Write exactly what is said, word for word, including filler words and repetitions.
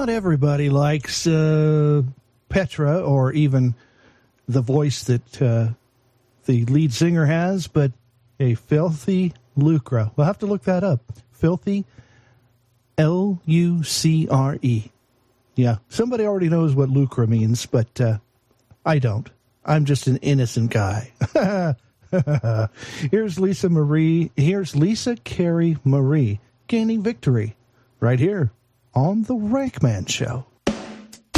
not everybody likes uh, Petra or even the voice that uh, the lead singer has, but a Filthy Lucre. We'll have to look that up. Filthy, L U C R E. Yeah, somebody already knows what lucre means, but uh, I don't. I'm just an innocent guy. Here's Lisa Marie. Here's Lisa Carey Marie gaining victory right here on The Rankman Show.